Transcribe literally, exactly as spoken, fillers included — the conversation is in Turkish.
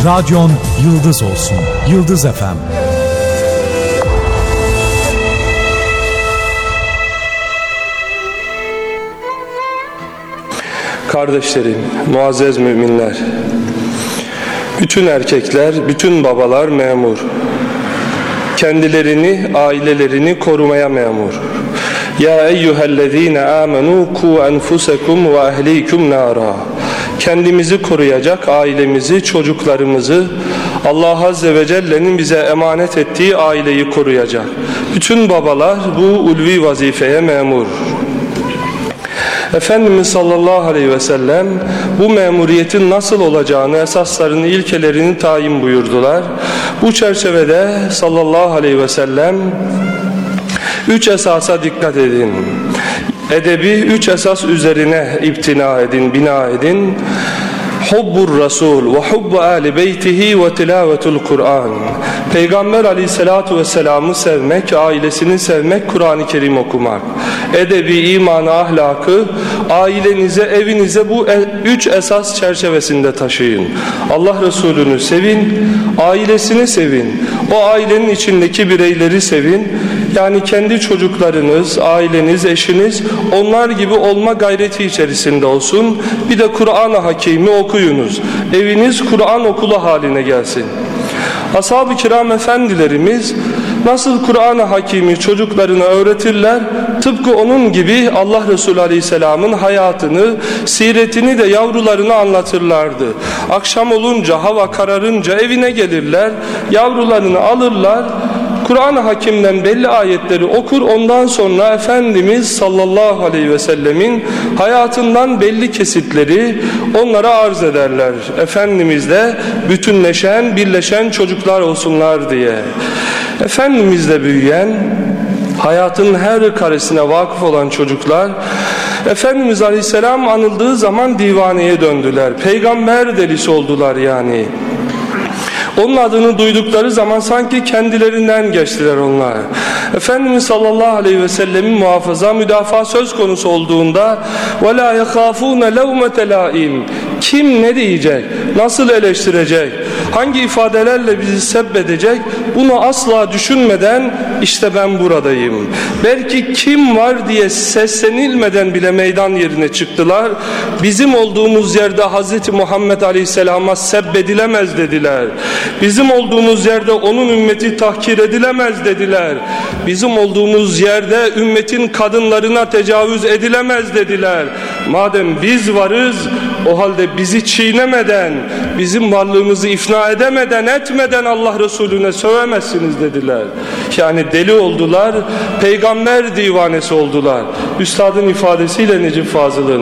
Radyon yıldız olsun. Yıldız F M. Kardeşlerim, muazzez müminler, bütün erkekler, bütün babalar memur. Kendilerini, ailelerini korumaya memur. Ya eyyühellezine amenu ku enfusekum ve ehlikum nara. Kendimizi koruyacak, ailemizi, çocuklarımızı, Allah Azze ve Celle'nin bize emanet ettiği aileyi koruyacak. Bütün babalar bu ulvi vazifeye memur. Efendimiz sallallahu aleyhi ve sellem bu memuriyetin nasıl olacağını, esaslarını, ilkelerini tayin buyurdular. Bu çerçevede sallallahu aleyhi ve sellem üç esasa dikkat edin. Edebi üç esas üzerine iptina edin, bina edin. Hubbur Resul ve hubbu ali beytihi ve tilavetul Kur'an. Peygamber aleyhissalatu vesselam'ı sevmek, ailesini sevmek, Kur'an-ı Kerim okumak. Edebi, imanı, ahlakı ailenize, evinize bu üç esas çerçevesinde taşıyın. Allah Resulü'nü sevin, ailesini sevin. O ailenin içindeki bireyleri sevin. Yani kendi çocuklarınız, aileniz, eşiniz onlar gibi olma gayreti içerisinde olsun. Bir de Kur'an-ı Hakim'i okuyunuz. Eviniz Kur'an okulu haline gelsin. Ashab-ı kiram efendilerimiz nasıl Kur'an-ı Hakim'i çocuklarına öğretirler, tıpkı onun gibi Allah Resulü Aleyhisselam'ın hayatını, siretini de yavrularına anlatırlardı. Akşam olunca, hava kararınca evine gelirler, yavrularını alırlar, Kur'an-ı Hakim'den belli ayetleri okur, ondan sonra Efendimiz sallallahu aleyhi ve sellemin hayatından belli kesitleri onlara arz ederler. Efendimiz de bütünleşen, birleşen çocuklar olsunlar diye. Efendimizle büyüyen, hayatın her karesine vakıf olan çocuklar, Efendimiz Aleyhisselam anıldığı zaman divaneye döndüler. Peygamber delisi oldular yani. Onun adını duydukları zaman sanki kendilerinden geçtiler onlar. Efendimiz sallallahu aleyhi ve sellemin muhafaza, müdafaa söz konusu olduğunda وَلَا يَخَافُونَ لَوْمَةَ لَائِمٍ. Kim ne diyecek, nasıl eleştirecek, hangi ifadelerle bizi sebbedecek, bunu asla düşünmeden işte ben buradayım. Belki kim var diye seslenilmeden bile meydan yerine çıktılar. Bizim olduğumuz yerde Hazreti Muhammed Aleyhisselam'a sebbedilemez dediler. Bizim olduğumuz yerde onun ümmeti tahkir edilemez dediler. Bizim olduğumuz yerde ümmetin kadınlarına tecavüz edilemez dediler. Madem biz varız, o halde bizi çiğnemeden, bizim varlığımızı ifna edemeden, etmeden Allah Resulüne sövemezsiniz dediler. Yani deli oldular, peygamber divanesi oldular. Üstadın ifadesiyle Necip Fazıl'ın